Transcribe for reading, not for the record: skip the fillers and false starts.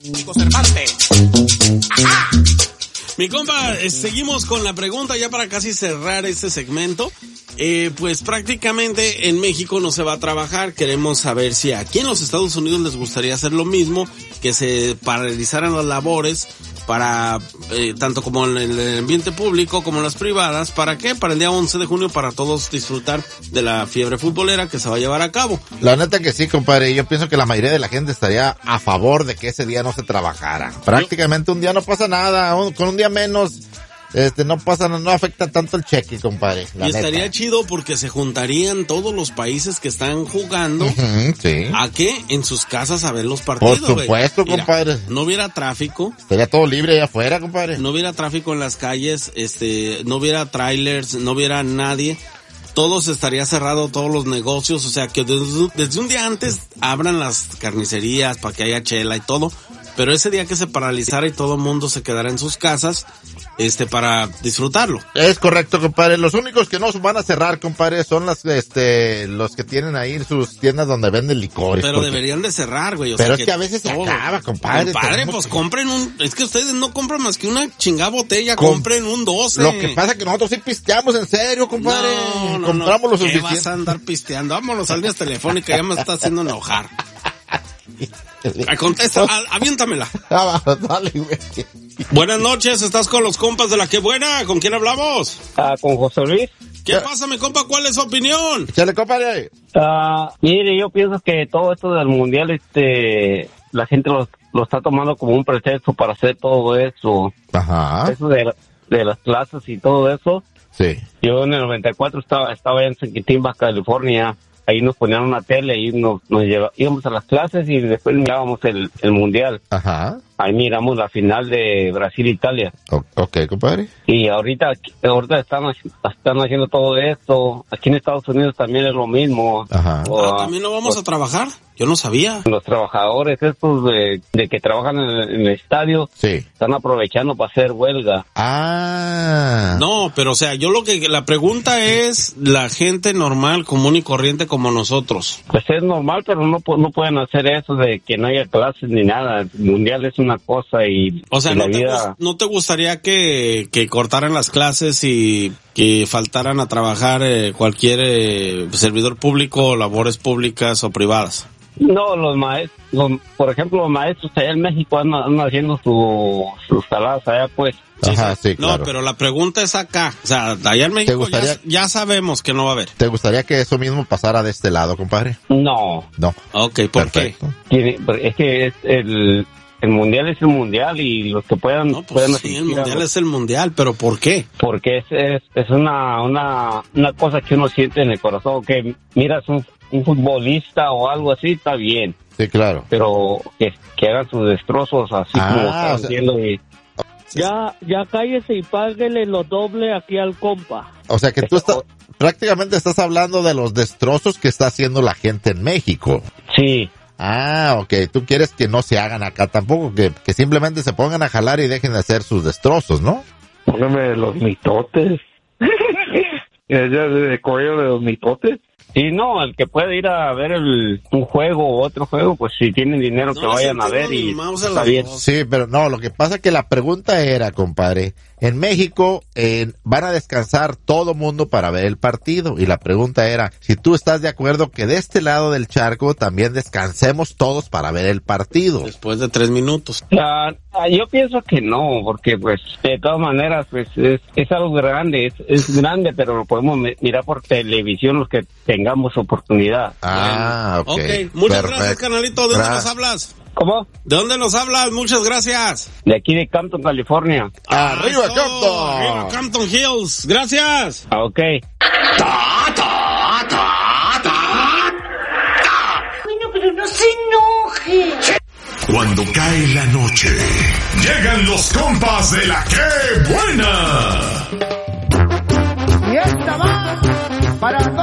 Chico Cervantes. ¡Ajá! Mi compa, seguimos con la pregunta ya para casi cerrar este segmento. Pues prácticamente en México no se va a trabajar. Queremos saber si aquí en los Estados Unidos les gustaría hacer lo mismo, que se paralizaran las labores para, tanto como en el ambiente público como en las privadas. ¿Para qué? Para el día 11 de junio, para todos disfrutar de la fiebre futbolera que se va a llevar a cabo. La neta que sí, compadre. Yo pienso que la mayoría de la gente estaría a favor de que ese día no se trabajara. Prácticamente un día no pasa nada, con un día menos, no pasa, no afecta tanto el cheque, compadre. Y estaría chido porque se juntarían todos los países que están jugando. Sí. ¿A qué? En sus casas a ver los partidos. Por supuesto, Mira, compadre. no hubiera tráfico. Estaría todo libre allá afuera, compadre. No hubiera tráfico en las calles, no hubiera trailers, no hubiera nadie. Todos estaría cerrado, todos los negocios, o sea que desde un día antes abran las carnicerías para que haya chela y todo, pero ese día que se paralizara y todo el mundo se quedara en sus casas, para disfrutarlo. Es correcto, compadre. Los únicos que no van a cerrar, compadre, son los que tienen ahí sus tiendas donde venden licores. Pero deberían de cerrar, güey. Pero es que a veces se acaba, compadre. Compadre, pues compren es que ustedes no compran más que una chingada botella, compren un 12. Lo que pasa es que nosotros sí pisteamos en serio, compadre. No, compramos los suficiente. ¿Qué vas a andar pisteando? Vámonos al día telefónica, ya me está haciendo enojar. Contesta, aviéntamela. Dale, güey. Buenas noches, estás con los compas de La Que Buena. ¿Con quién hablamos? Con José Luis. ¿Qué pasa, mi compa? ¿Cuál es su opinión? Chale, compadre. Mire, yo pienso que todo esto del mundial, la gente lo está tomando como un pretexto para hacer todo eso. Ajá. Eso de las clases y todo eso. Sí. Yo en el 94 estaba allá en San Quintín, Baja California. Ahí nos ponían una tele y íbamos a las clases y después mirábamos el mundial. Ajá. Ahí miramos la final de Brasil-Italia. Ok, compadre. Y ahorita están haciendo todo esto. Aquí en Estados Unidos también es lo mismo. Ajá. ¿También no vamos a trabajar? Yo no sabía. Los trabajadores estos de que trabajan en el estadio, sí, están aprovechando para hacer huelga. No, pero o sea, la pregunta es la gente normal, común y corriente como nosotros. Pues es normal, pero no pueden hacer eso de que no haya clases ni nada. El mundial es una cosa y... O sea, ¿no te gustaría que cortaran las clases y que faltaran a trabajar cualquier servidor público o labores públicas o privadas? No, los maestros, por ejemplo, los maestros allá en México andan haciendo sus saladas allá, pues. Ajá, sí, claro. No, pero la pregunta es acá. O sea, allá en México ya sabemos que no va a haber. ¿Te gustaría que eso mismo pasara de este lado, compadre? No. Ok, ¿por Perfecto. qué? Es que el mundial es el mundial y los que puedan... No, pues sí, el mundial es el mundial, pero ¿por qué? Porque es una cosa que uno siente en el corazón, que miras un futbolista o algo así, está bien. Sí, claro. Pero que hagan sus destrozos así como están haciendo y... Ya cállese y páguele lo doble aquí al compa. O sea que tú prácticamente estás hablando de los destrozos que está haciendo la gente en México. Sí. Ok. Tú quieres que no se hagan acá tampoco, que simplemente se pongan a jalar y dejen de hacer sus destrozos, ¿no? Póngame los mitotes. ¿De cuello de los mitotes? Sí, no, el que puede ir a ver un juego o otro juego, pues si tienen dinero que vayan a ver y está bien. Sí, pero no, lo que pasa es que la pregunta era, compadre, en México van a descansar todo mundo para ver el partido y la pregunta era si tú estás de acuerdo que de este lado del charco también descansemos todos para ver el partido. Después de 3 minutos. Yo pienso que no, porque pues de todas maneras pues es algo grande, es grande, pero lo podemos mirar por televisión los que tengamos oportunidad. Ok. Muchas gracias, canalito. ¿De dónde nos hablas? ¿Cómo? ¿De dónde nos hablas? Muchas gracias. De aquí de Campton, California. ¡Arriba, Campton! ¡Arriba, Campton Hills! ¡Gracias! Ok. Bueno, pero no se enoje. Cuando cae la noche, llegan los compas de La Que Buena. Y esta va para